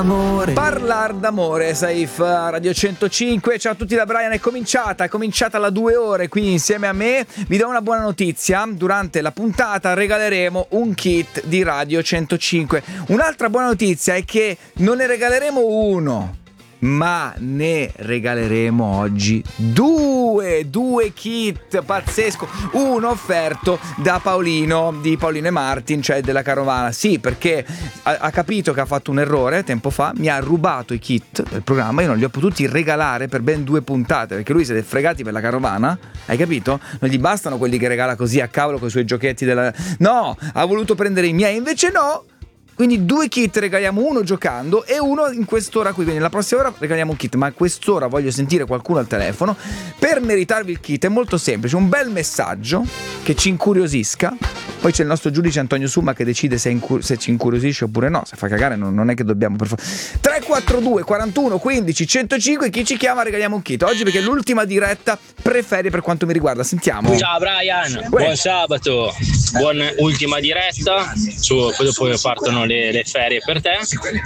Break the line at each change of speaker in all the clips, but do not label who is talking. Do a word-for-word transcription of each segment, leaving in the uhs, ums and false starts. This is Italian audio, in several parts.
Amore.
Parlar d'amore, Saif, Radio centocinque. Ciao a tutti da Brian, è cominciata, è cominciata la due ore qui insieme a me. Vi do una buona notizia: durante la puntata regaleremo un kit di Radio centocinque. Un'altra buona notizia è che non ne regaleremo uno, ma ne regaleremo oggi due, due kit, pazzesco, uno offerto da Paolino, di Paolino e Martin, cioè della Carovana. Sì, perché ha, ha capito che ha fatto un errore tempo fa, mi ha rubato i kit del programma, io non li ho potuti regalare per ben due puntate, perché lui si è fregati per la Carovana, hai capito? Non gli bastano quelli che regala così a cavolo con i suoi giochetti della... No, ha voluto prendere i miei, invece no. Quindi due kit regaliamo, uno giocando e uno in quest'ora qui. Quindi la prossima ora regaliamo un kit, ma a quest'ora voglio sentire qualcuno al telefono. Per meritarvi il kit è molto semplice: un bel messaggio che ci incuriosisca. Poi c'è il nostro giudice Antonio Summa che decide se, incur- se ci incuriosisce oppure no. Se fa cagare non, non è che dobbiamo per favore. tre quattro due quarantuno quindici centocinque. Chi ci chiama regaliamo un kit oggi, perché è l'ultima diretta preferia per quanto mi riguarda. Sentiamo.
Ciao Brian, Uè. buon sabato, buona ultima diretta. Su, poi dopo partono le, le ferie per te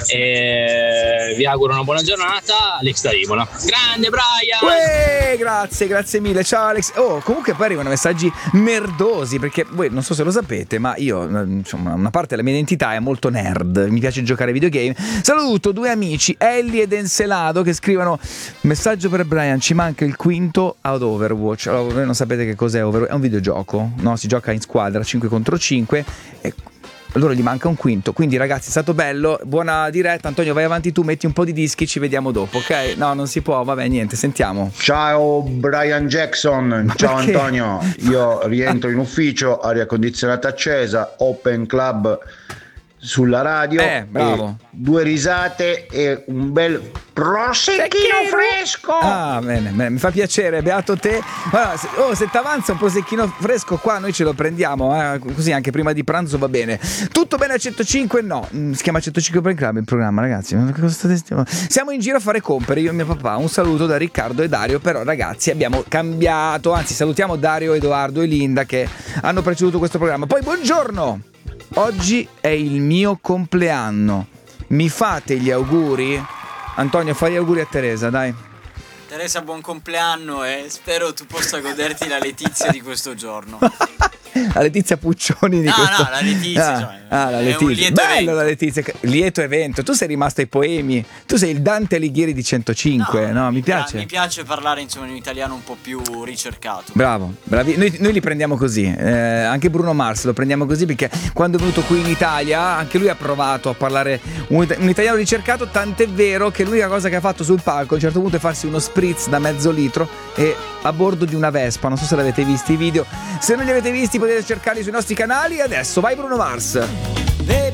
e vi auguro una buona giornata. Alex da Imola. Grande Brian.
Uè, grazie, grazie mille. Ciao Alex. Oh, comunque poi arrivano messaggi merdosi, perché voi non so se lo sapete, ma io, insomma, una parte della mia identità è molto nerd, mi piace giocare ai videogame. Saluto due amici, Ellie ed Encelado, che scrivono: messaggio per Brian, ci manca il quinto ad Overwatch. Allora, voi non sapete che cos'è Overwatch? È un videogioco, no? Si gioca in squadra cinque contro cinque e allora gli manca un quinto. Quindi ragazzi, è stato bello, buona diretta. Antonio, vai avanti tu, metti un po' di dischi, ci vediamo dopo, ok? No, non si può, vabbè, niente, sentiamo.
Ciao Brian Jackson. Ma ciao perché? Antonio, io rientro in ufficio, aria condizionata accesa, open club sulla radio,
eh, bravo.
Due risate e un bel prosecchino fresco.
Ah, bene, bene, mi fa piacere, beato te. Allora, se, oh, se t'avanza un prosecchino fresco qua noi ce lo prendiamo, eh, così anche prima di pranzo va bene. Tutto bene a centocinque? No, si chiama centocinque per club il programma, ragazzi. Cosa state... Siamo in giro a fare compere, io e mio papà. Un saluto da Riccardo e Dario. Però ragazzi, abbiamo cambiato, anzi salutiamo Dario, Edoardo e Linda che hanno preceduto questo programma. Poi buongiorno. Oggi è il mio compleanno. Mi fate gli auguri? Antonio, fai gli auguri a Teresa, dai.
Teresa, buon compleanno e spero tu possa goderti la letizia di questo giorno.
La Letizia Puccioni di
no,
questo...
No, la Letizia,
ah,
cioè,
ah, la
è
Letizia.
un lieto
Bello
evento. La
Letizia, lieto evento. Tu sei rimasto ai poemi. Tu sei il Dante Alighieri di centocinque, no? no mi piace.
Mi piace parlare insomma in un italiano un po' più ricercato.
Bravo, bravi. Noi, noi li prendiamo così. Eh, anche Bruno Mars lo prendiamo così, perché quando è venuto qui in Italia anche lui ha provato a parlare un, un italiano ricercato, tant'è vero che l'unica cosa che ha fatto sul palco a un certo punto è farsi uno spritz da mezzo litro e a bordo di una Vespa. Non so se l'avete visti i video. Se non li avete visti potete cercarli sui nostri canali. Adesso vai Bruno Mars.
Baby,